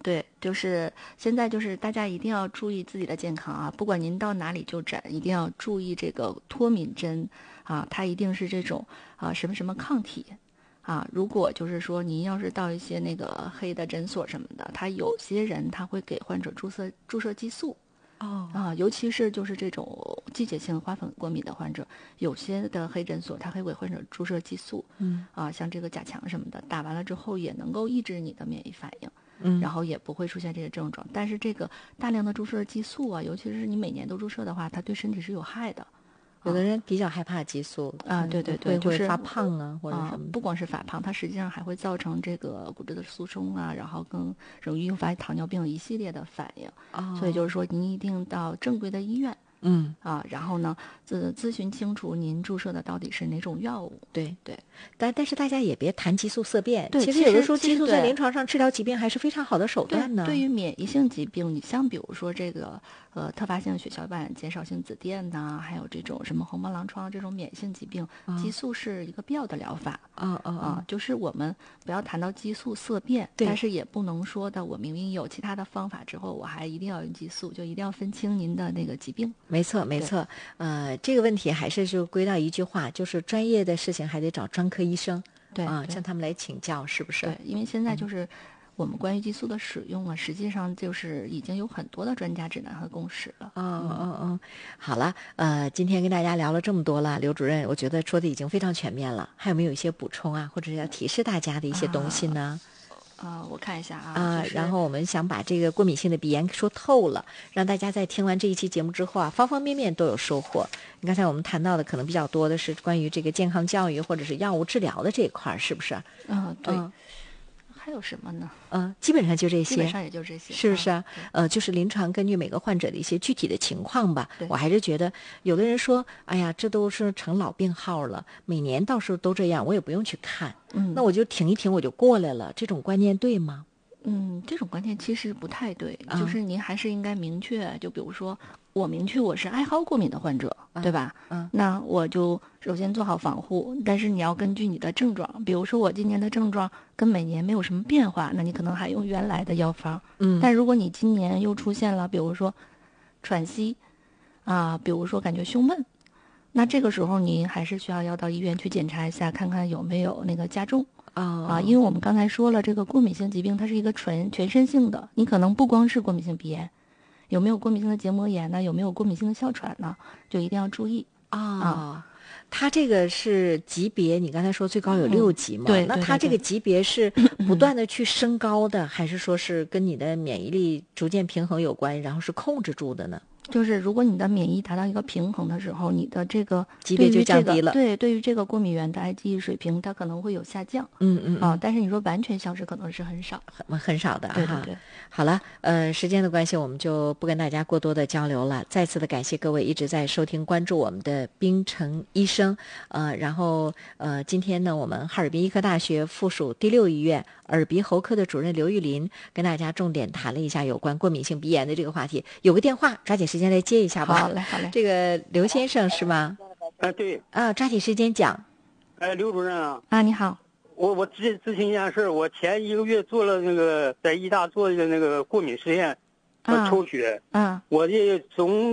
对，就是现在就是大家一定要注意自己的健康啊，不管您到哪里就诊，一定要注意这个脱敏针啊，它一定是这种什么什么抗体。如果就是说您要是到一些那个黑的诊所什么的，他有些人他会给患者注射激素。尤其是就是这种季节性花粉过敏的患者，有些的黑诊所他会给患者注射激素，像这个甲醛什么的，打完了之后也能够抑制你的免疫反应，然后也不会出现这些症状。但是这个大量的注射激素尤其是你每年都注射的话，它对身体是有害的。 有的人比较害怕激素对对对， 会发胖或者什么不光是发胖，它实际上还会造成这个骨质的疏松然后更容易诱发糖尿病一系列的反应。所以就是说您一定到正规的医院。然后呢，咨询清楚您注射的到底是哪种药物。 对，但是大家也别谈激素色变。 对， 其实有的时候激素在临床上治疗疾病还是非常好的手段呢。 对于免疫性疾病，你像比如说这个特发性血小板减少性紫癜还有这种什么红斑狼疮这种免疫性疾病，激素是一个必要的疗法。就是我们不要谈到激素色变，但是也不能说的我明明有其他的方法之后，我还一定要用激素，就一定要分清您的那个疾病。 没错。这个问题还是就归到一句话，就是专业的事情还得找专科医生，向他们来请教，是不是？ 对，因为现在就是我们关于激素的使用实际上就是已经有很多的专家指南和共识了。 好了，今天跟大家聊了这么多了，刘主任，我觉得说的已经非常全面了，还有没有一些补充或者要提示大家的一些东西呢？ 我看一下然后我们想把这个过敏性的鼻炎说透了，让大家在听完这一期节目之后方方面面都有收获。刚才我们谈到的可能比较多的是关于这个健康教育或者是药物治疗的这一块，是不是？ 对。还有什么呢？ 基本上就这些， 基本上也就这些， 是不是就是临床根据每个患者的一些具体的情况吧。我还是觉得有的人说，哎呀，这都是成老病号了，每年到时候都这样，我也不用去看，那我就挺一挺我就过来了，这种观念对吗？ 这种观念其实不太对，就是您还是应该明确，就比如说我明确我是爱好过敏的患者，对吧？那我就首先做好防护，但是你要根据你的症状，比如说我今年的症状跟每年没有什么变化，那你可能还用原来的药方。但如果你今年又出现了，比如说喘息比如说感觉胸闷，那这个时候您还是需要到医院去检查一下，看看有没有那个加重。因为我们刚才说了，这个过敏性疾病它是一个全身性的，你可能不光是过敏性鼻炎，有没有过敏性的结膜炎呢？有没有过敏性的哮喘呢？就一定要注意它这个是级别，你刚才说最高有6级嘛？ 对， 那它这个级别是不断的去升高的，还是说是跟你的免疫力逐渐平衡有关，然后是控制住的呢？ 就是如果你的免疫达到一个平衡的时候，你的这个级别就降低了。 对于这个过敏源的 IgE 水平，它可能会有下降。但是你说完全消失可能是很少， 很少的。 对。 好了，时间的关系，我们就不跟大家过多的交流了。再次的感谢各位一直在收听关注我们的冰城医生。然后今天呢，我们哈尔滨医科大学附属第6医院耳鼻喉科的主任刘玉林跟大家重点谈了一下有关过敏性鼻炎的这个话题。有个电话，抓紧时间来接一下吧。 好嘞。 这个刘先生是吗？ 对。 抓紧时间讲。 刘主任你好。 我咨询一件事，我前1个月做了那个在医大做的那个过敏实验，抽血。我的总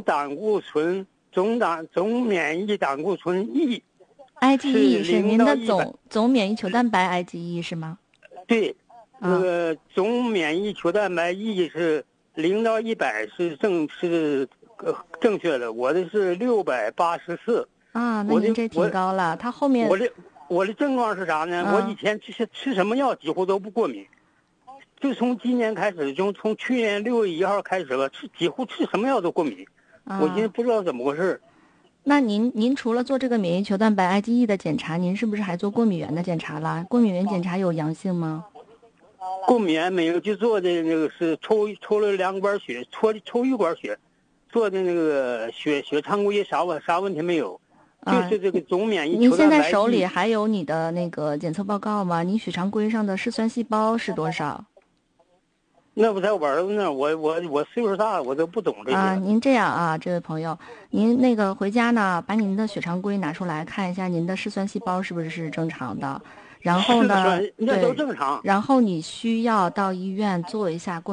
免疫胆固醇 IgE 是您的总免疫球蛋白 IgE 是吗？ 对，那个总免疫球蛋白 E 是0到100是正确的，我的是684。 那您这挺高了。他后面我的症状是啥呢？我以前吃什么药几乎都不过敏，就从今年开始，就从去年6月1号开始吧，几乎吃什么药都过敏。我现在不知道怎么回事。 那您除了做这个免疫球蛋白 IgE 的检查，您是不是还做过敏原的检查了？过敏原检查有阳性吗？ 过敏原没有，就做的那个是抽了2管血，抽1管血，做的那个血常规啥问题没有。就是这个总免疫球蛋白。您现在手里还有你的那个检测报告吗？你血常规上的嗜酸细胞是多少？ 那不在我儿子那儿，我岁数大了，我都不懂这些。 您这样这位朋友，您那个回家呢，把您的血常规拿出来看一下，您的嗜酸细胞是不是正常的？然后呢， 那都正常。 然后你需要到医院做一下过敏